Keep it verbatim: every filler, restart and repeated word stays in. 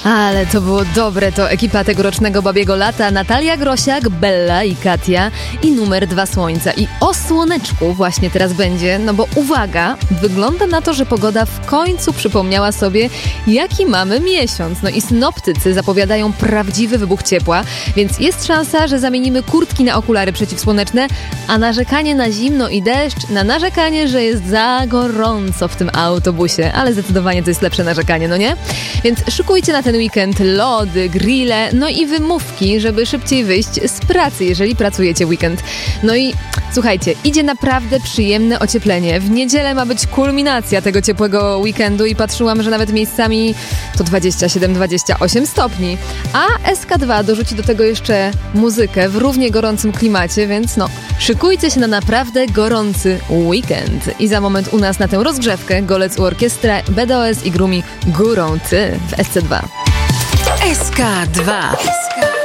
Ale to było dobre, to ekipa tegorocznego Babiego Lata, Natalia Grosiak, Bella i Katia i numer dwa Słońca. I o słoneczku właśnie teraz będzie, no bo uwaga, wygląda na to, że pogoda w końcu przypomniała sobie, jaki mamy miesiąc. No i synoptycy zapowiadają prawdziwy wybuch ciepła, więc jest szansa, że zamienimy kurtki na okulary przeciwsłoneczne, a narzekanie na zimno i deszcz na narzekanie, że jest za gorąco w tym autobusie. Ale zdecydowanie to jest lepsze narzekanie, no nie? Więc szykujcie na ten weekend lody, grille, no i wymówki, żeby szybciej wyjść z pracy, jeżeli pracujecie weekend. No i słuchajcie, idzie naprawdę przyjemne ocieplenie. W niedzielę ma być kulminacja tego ciepłego weekendu i patrzyłam, że nawet miejscami to dwadzieścia siedem dwadzieścia osiem stopni. A S K dwa dorzuci do tego jeszcze muzykę w równie gorącym klimacie, więc no, szykujcie się na naprawdę gorący weekend. I za moment u nas na tę rozgrzewkę Golec u Orkiestra, B D O S i Grumi Górą Ty w S C dwa. S K dwa.